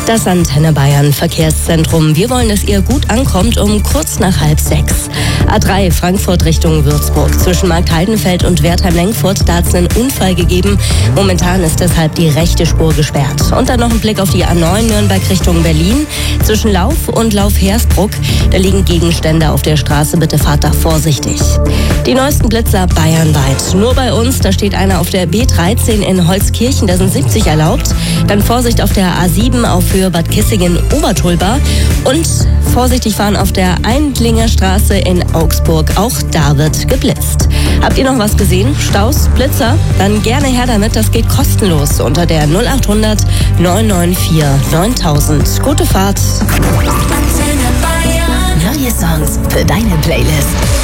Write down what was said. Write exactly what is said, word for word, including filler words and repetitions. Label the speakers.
Speaker 1: Das Antenne Bayern Verkehrszentrum. Wir wollen, dass ihr gut ankommt um kurz nach halb sechs. A drei Frankfurt Richtung Würzburg. Zwischen Marktheidenfeld und Wertheim-Lenkfurt, da hat es einen Unfall gegeben. Momentan ist deshalb die rechte Spur gesperrt. Und dann noch ein Blick auf die A neun Nürnberg Richtung Berlin. Zwischen Lauf und Lauf-Hersbruck, da liegen Gegenstände auf der Straße. Bitte fahrt da vorsichtig. Die neuesten Blitzer bayernweit. Nur bei uns, da steht einer auf der B dreizehn in Holzkirchen, da sind siebzig erlaubt. Dann Vorsicht auf der A sieben auf Höhe Bad Kissingen-Obertulba und vorsichtig fahren auf der Eindlinger Straße in Augsburg. Auch da wird geblitzt. Habt ihr noch was gesehen? Staus, Blitzer? Dann gerne her damit. Das geht kostenlos unter der null acht hundert neun neun vier neuntausend. Gute Fahrt.
Speaker 2: Neue Songs für deine Playlist.